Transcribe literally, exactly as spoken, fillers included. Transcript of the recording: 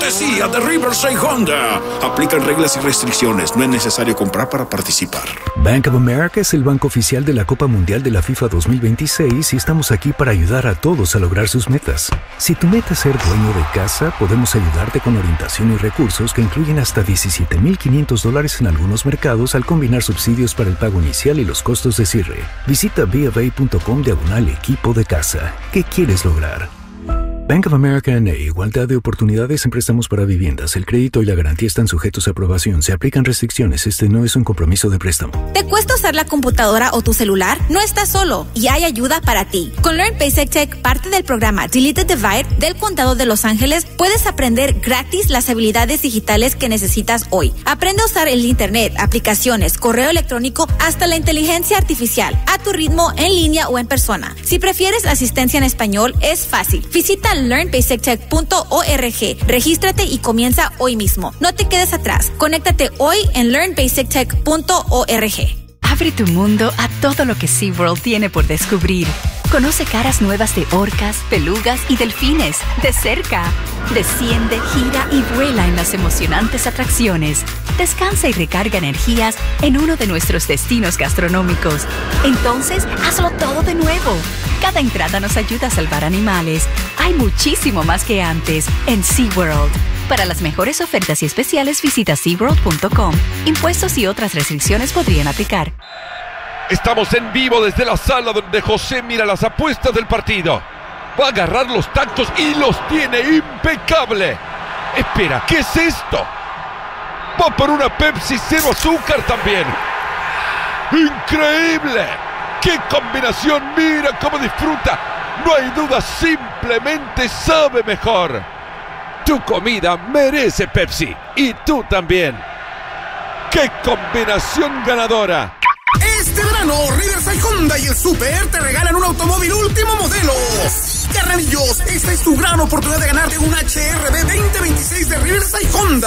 cortesía de Riverside Honda. Aplican reglas y restricciones. No es necesario comprar para participar. Bank of America es el banco oficial de la Copa Mundial de la FIFA dos mil veintiséis y estamos aquí para ayudar a todos a lograr sus metas. Si tu meta es ser dueño de casa, podemos ayudarte con orientación y recursos que incluyen hasta diecisiete mil quinientos dólares en algunos mercados al combinar subsidios para el pago inicial y los costos de cierre. Visita bofa.com diagonal equipo de casa. ¿Qué quieres lograr? Bank of America N A. Igualdad de oportunidades en préstamos para viviendas. El crédito y la garantía están sujetos a aprobación. Se aplican restricciones. Este no es un compromiso de préstamo. ¿Te cuesta usar la computadora o tu celular? No estás solo y hay ayuda para ti. Con Learn Basic Tech, parte del programa Delete the Divide del Condado de Los Ángeles, puedes aprender gratis las habilidades digitales que necesitas hoy. Aprende a usar el internet, aplicaciones, correo electrónico, hasta la inteligencia artificial, a tu ritmo, en línea o en persona. Si prefieres asistencia en español, es fácil. Visita learn basic tech punto org. Regístrate y comienza hoy mismo. No te quedes atrás. Conéctate hoy en learn basic tech punto org. Abre tu mundo a todo lo que SeaWorld tiene por descubrir. Conoce caras nuevas de orcas, belugas y delfines de cerca. Desciende, gira y vuela en las emocionantes atracciones. Descansa y recarga energías en uno de nuestros destinos gastronómicos. Entonces, hazlo todo de nuevo. Cada entrada nos ayuda a salvar animales. Hay muchísimo más que antes en SeaWorld. Para las mejores ofertas y especiales, visita SeaWorld punto com. Impuestos y otras restricciones podrían aplicar. Estamos en vivo desde la sala donde José mira las apuestas del partido. Va a agarrar los tactos y los tiene impecable. Espera, ¿qué es esto? Va por una Pepsi cero azúcar también. ¡Increíble! ¡Qué combinación! ¡Mira cómo disfruta! No hay duda, simplemente sabe mejor. Tu comida merece Pepsi. Y tú también. ¡Qué combinación ganadora! Este verano, Riverside Honda y el Super te regalan un automóvil último modelo. ¡Sí, carnalillos! Esta es tu gran oportunidad de ganarte un H R V veinte veintiséis de Riverside Honda.